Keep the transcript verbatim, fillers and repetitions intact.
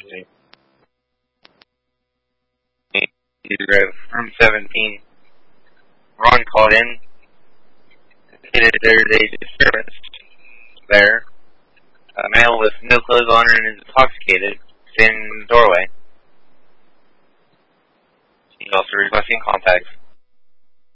Room seventeen. Ron called in. Stated there's a disturbance there. A male with no clothes on and is intoxicated. Been